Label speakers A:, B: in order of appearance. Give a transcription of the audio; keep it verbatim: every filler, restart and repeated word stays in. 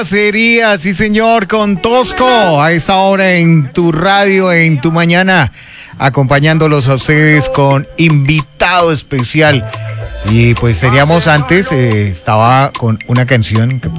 A: Sería, sí señor, con Tosco, a esta hora en tu radio, en tu mañana, acompañándolos a ustedes con invitado especial. Y pues teníamos antes, eh, estaba con una canción que